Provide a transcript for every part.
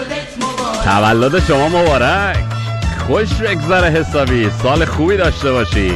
تولد شما مبارک، خوش بگذره حسابی، سال خوبی داشته باشی.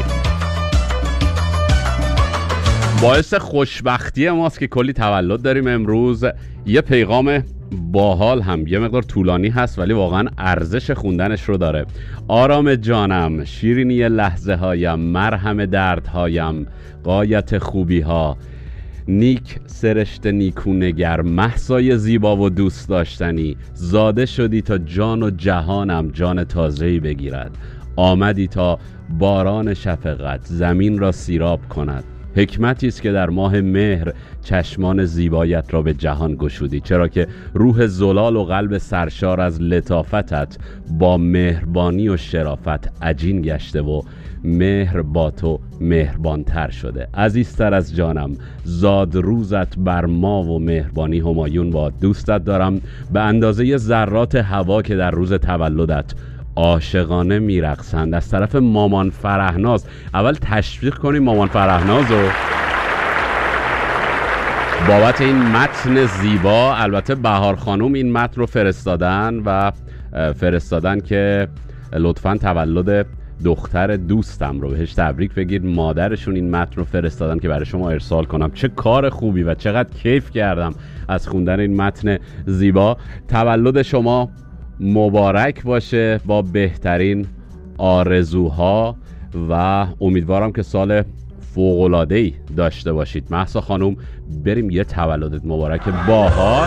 باعث خوشبختی ماست که کلی تولد داریم امروز. یه پیغام باحال هم یه مقدار طولانی هست ولی واقعا ارزش خوندنش رو داره. آرام جانم، شیرینی لحظه هایم، مرهم دردهایم، غایت خوبی ها، نیک سرشت نیکونگر، مهسای زیبا و دوست داشتنی، زاده شدی تا جان و جهانم جان تازه‌ای بگیرد، آمدی تا باران شفقت زمین را سیراب کند. حکمتی است که در ماه مهر چشمان زیبایت را به جهان گشودی، چرا که روح زلال و قلب سرشار از لطافتت با مهربانی و شرافت عجین گشته و مهر با تو مهربانتر شده. عزیزتر از جانم، زاد روزت بر ما و مهربانی همایون باد. دوستت دارم به اندازه ذرات هوا که در روز تولدت عاشقانه میرقصند. از طرف مامان فرهناز. اول تشویق کنیم مامان فرهناز رو بابت این متن زیبا. البته بهار خانوم این متن رو فرستادن که لطفاً تولد دختر دوستم رو بهش تبریک بگید. مادرشون این متن رو فرستادن که برای شما ارسال کنم. چه کار خوبی و چقدر کیف کردم از خوندن این متن زیبا. تولد شما مبارک باشه با بهترین آرزوها و امیدوارم که سال فوق‌العاده‌ای داشته باشید. مهسا خانوم بریم یه تولدت مبارک باحال.